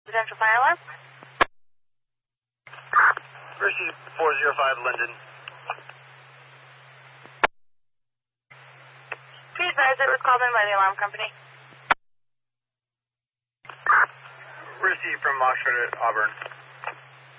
Potential fire alarm? Receive 405 Linden. Be advised it was called in by the alarm company. Receive from Oxford at Auburn.